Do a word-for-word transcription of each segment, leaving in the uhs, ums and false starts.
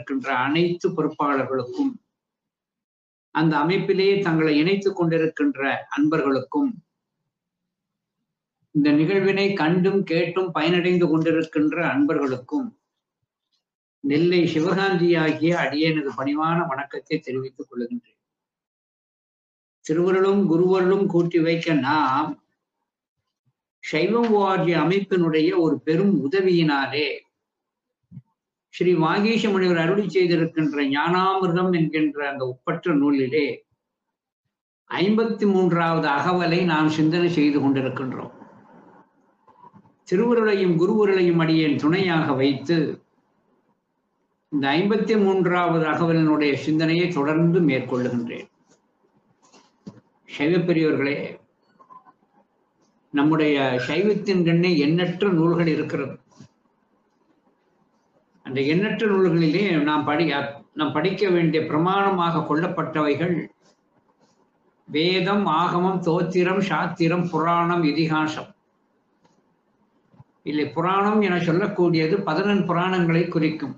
கொண்டிருக்கின்ற அனைத்து பொறுப்பாளர்களுக்கும், அந்த அமைப்பிலே தங்களை இணைத்துக் கொண்டிருக்கின்ற அன்பர்களுக்கும், இந்த நிகழ்வினை கண்டும் கேட்டும் பயனடைந்து கொண்டிருக்கின்ற அன்பர்களுக்கும் நெல்லை சிவகாந்தி ஆகிய அடியேனது பணிவான வணக்கத்தை தெரிவித்துக் கொள்கின்றேன். திருவருளும் குருவருளும் கூட்டி வைக்க நாம் சைவம் ஓஆர்ஜி அமைப்பினுடைய ஒரு பெரும் உதவியினாலே ஸ்ரீ வாகீச முனிவர் அருளி செய்திருக்கின்ற ஞானாமிர்தம் என்கின்ற அந்த ஒப்பற்ற நூலிலே ஐம்பத்தி மூன்றாவது அகவலை நாம் சிந்தனை செய்து கொண்டிருக்கின்றோம். திருவருளையும் குருவருளையும் அடியேன் துணையாக வைத்து இந்த ஐம்பத்தி மூன்றாவது அகவலினுடைய சிந்தனையை தொடர்ந்து மேற்கொள்ளுகின்றேன். சைவ பெரியவர்களே, நம்முடைய சைவத்தின் கண்ணே எண்ணற்ற நூல்கள் இருக்கிறது. அந்த எண்ணற்ற நூல்களிலே நாம் படி நாம் படிக்க வேண்டிய பிரமாணமாக கொள்ளப்பட்டவைகள் வேதம், ஆகமம், தோத்திரம், சாத்திரம், புராணம், இதிகாசம். இல்லை, புராணம் என சொல்லக்கூடியது பதினெண் புராணங்களை குறிக்கும்.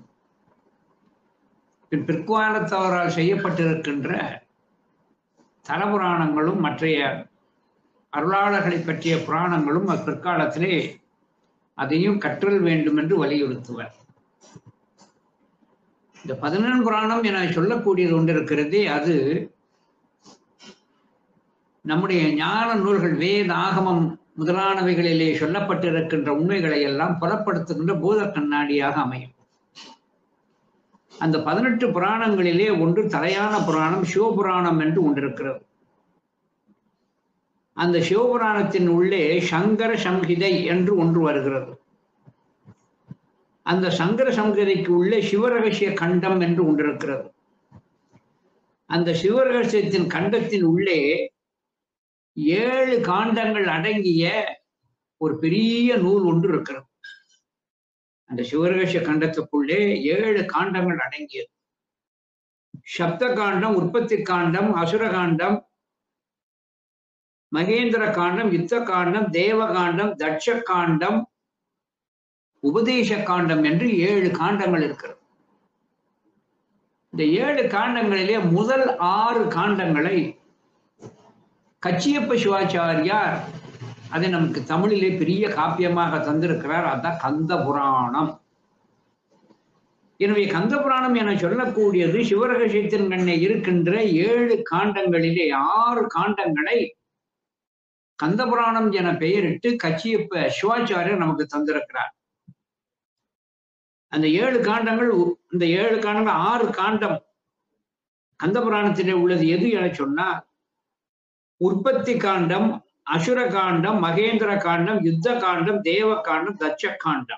பிற்காலத்தவரால் செய்யப்பட்டிருக்கின்ற தலபுராணங்களும் மற்றைய அருளாளர்களை பற்றிய புராணங்களும் பிற்காலத்திலே அதையும் கற்றல் வேண்டும் என்று வலியுறுத்துவர். இந்த பதினெண் புராணம் என சொல்லக்கூடியது ஒன்றிருக்கிறதே, அது நம்முடைய ஞான நூல்கள் வேத, ஆகமம் முதலானவைகளிலே சொல்லப்பட்டிருக்கின்ற உண்மைகளை எல்லாம் புலப்படுத்துகின்ற பூத கண்ணாடியாக அமையும். அந்த பதினெட்டு புராணங்களிலே ஒன்று தலையான புராணம் சிவபுராணம் என்று ஒன்றிருக்கிறது. அந்த சிவபுராணத்தின் உள்ளே சங்கர சம்ஹிதை என்று ஒன்று வருகிறது. அந்த சங்கர சம்ஹிதைக்கு உள்ளே சிவரகசிய கண்டம் என்று ஒன்றிருக்கிறது. அந்த சிவரகசியத்தின் கண்டத்தின் உள்ளே ஏழு காண்டங்கள் அடங்கிய ஒரு பெரிய நூல் ஒன்று இருக்கிறது. அந்த சிவரகசிய கண்டத்துக்குள்ளே ஏழு காண்டங்கள் அடங்கியது. சப்த காண்டம், உற்பத்தி காண்டம், அசுர காண்டம், மகேந்திர காண்டம், யுத்த காண்டம், தேவ காண்டம், தட்ச காண்டம், உபதேச காண்டம் என்று ஏழு காண்டங்கள் இருக்கிறது. இந்த ஏழு காண்டங்களிலே முதல் ஆறு காண்டங்களை கச்சியப்ப சிவாச்சாரியார் அதை நமக்கு தமிழிலே பெரிய காப்பியமாக தந்திருக்கிறார். அதுதான் கந்த புராணம். எனவே கந்த புராணம் என சொல்லக்கூடியது சிவரகசியத்தின் கண்ணே இருக்கின்ற ஏழு காண்டங்களிலே ஆறு காண்டங்களை கந்த புராணம் என பெயரிட்டு கச்சியப்ப சிவாச்சாரியர் நமக்கு தந்திருக்கிறார். அந்த ஏழு காண்டங்கள், இந்த ஏழு காண்டங்கள் ஆறு காண்டம் கந்த புராணத்திலே உள்ளது எது என சொன்னால் உற்பத்தி காண்டம், அசுர காண்டம், மகேந்திர காண்டம், யுத்த காண்டம், தேவ காண்டம், தட்ச காண்டம்.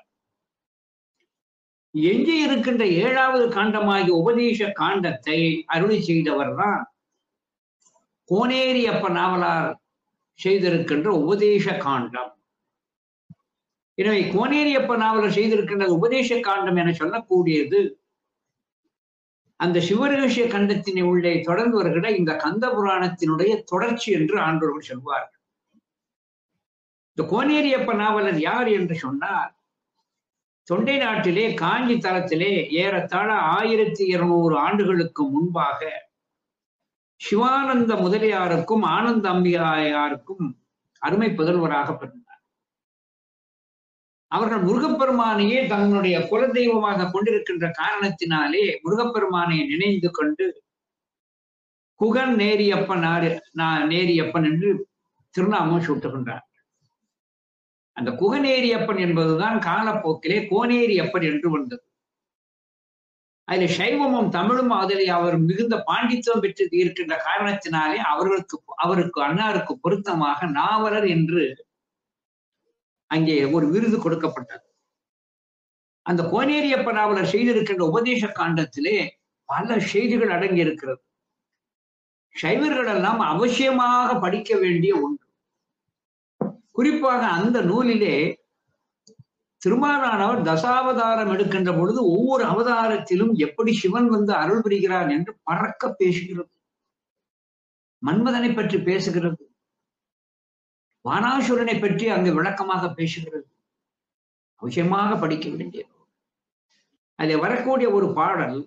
எஞ்சி இருக்கின்ற ஏழாவது காண்டமாகிய உபதேச காண்டத்தை அருளி செய்தவர் தான் கோனேரி அப்ப நாவலார் செய்திருக்கின்ற உபதேச காண்டம். எனவே கோனேரியப்ப நாவலர் செய்திருக்கின்ற உபதேச காண்டம் என சொல்லக்கூடியது அந்த சிவரகசிய கண்டத்தினை உள்ளே தொடர்ந்து வருகிற இந்த கந்த புராணத்தினுடைய தொடர்ச்சி என்று ஆண்டோர்கள் சொல்வார்கள். இந்த கோனேரியப்ப நாவலர் யார் என்று சொன்னார், தொண்டை நாட்டிலே காஞ்சி தலத்திலே ஏறத்தாழ ஆயிரத்தி இருநூறு ஆண்டுகளுக்கு முன்பாக சிவானந்த முதலியாருக்கும் ஆனந்த அம்பிகையாருக்கும் அருமை புதல்வராக பிறந்தார். அவர்கள் முருகப்பெருமானையே தங்களுடைய குலதெய்வமாக கொண்டிருக்கின்ற காரணத்தினாலே முருகப்பெருமானை நினைந்து கொண்டு குகன் நேரியப்பன் நேரியப்பன் என்று திருநாமம் சூட்டுகின்றார். அந்த குகநேரியப்பன் என்பதுதான் காலப்போக்கிலே கோனேரியப்பன் என்று வந்தது. அதில் சைவமும் தமிழும் அதில் அவர் மிகுந்த பாண்டித்துவம் பெற்று இருக்கின்ற காரணத்தினாலே அவர்களுக்கு அவருக்கு அன்னாருக்கு பொருத்தமாக நாவலர் என்று அங்கே ஒரு விருது கொடுக்கப்பட்டது. அந்த கோனேரியப்ப நாவலர் செய்திருக்கின்ற உபதேச காண்டத்திலே பல செய்திகள் அடங்கி இருக்கிறது. சைவர்கள் எல்லாம் அவசியமாக படிக்க வேண்டிய ஒன்று. குறிப்பாக அந்த நூலிலே திருமாலானவர் தசாவதாரம் எடுக்கின்ற பொழுது ஒவ்வொரு அவதாரத்திலும் எப்படி சிவன் வந்து அருள் புரிகிறான் என்று பறக்க பேசுகிறது. மன்மதனை பற்றி பேசுகிறது, வானாசுரனை பற்றி அங்கு விளக்கமாக பேசுகிறது. அவசியமாக படிக்க வேண்டியது. அதில் வரக்கூடிய ஒரு பாடல்